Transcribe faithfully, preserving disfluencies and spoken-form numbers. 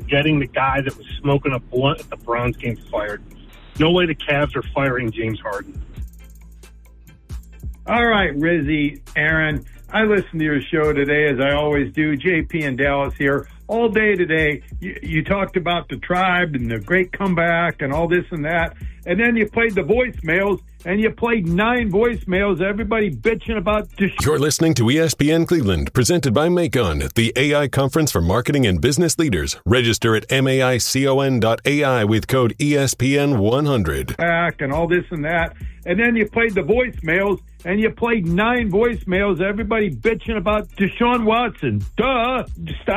getting the guy that was smoking a blunt at the Browns game fired. No way the Cavs are firing James Harden. All right, Rizzy, Aaron, I listened to your show today, as I always do. J P in Dallas here. All day today, you, you talked about the Tribe and the great comeback and all this and that. And then you played the voicemails, and you played nine voicemails, everybody bitching about Deshaun. You're listening to E S P N Cleveland, presented by Macon, the A I conference for marketing and business leaders. Register at maicon dot A I with code E S P N one hundred. Back and all this and that. And then you played the voicemails, and you played nine voicemails, everybody bitching about Deshaun Watson. Duh. Stop.